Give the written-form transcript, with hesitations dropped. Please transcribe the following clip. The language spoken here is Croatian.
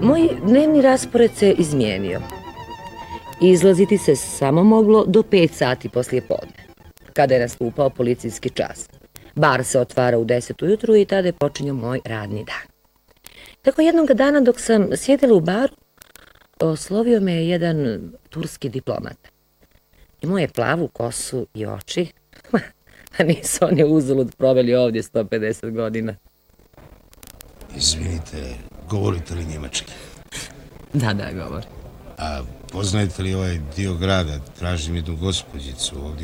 Moj dnevni raspored se izmijenio. Izlaziti se samo moglo do 5 sati poslije podne, kada je nastupao policijski čas. Bar se otvara u 10 ujutru i tada je počinio moj radni dan. Tako jednog dana dok sam sjedila u baru, oslovio me je jedan turski diplomat. Imao je plavu kosu i oči, a nisu oni uzalud proveli ovdje 150 godina. Izvinite, govorite li njemački? Da, govorim. A poznajete li ovaj dio grada? Tražim jednu gospođicu ovdje.